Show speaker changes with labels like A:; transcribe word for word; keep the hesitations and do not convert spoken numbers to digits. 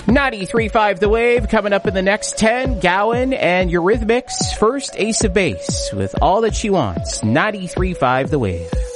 A: ninety-three point five The Wave. Coming up in the next ten, Gowan and Eurythmics' first Ace of Base with All That She Wants. ninety-three point five The Wave.